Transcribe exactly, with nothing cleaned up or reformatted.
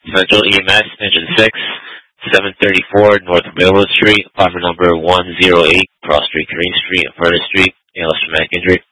Central E M S, Engine six, seven thirty-four North Railroad Street, apartment number one oh eight, Cross Street, Green Street, Furnace Street, A L S traumatic injury.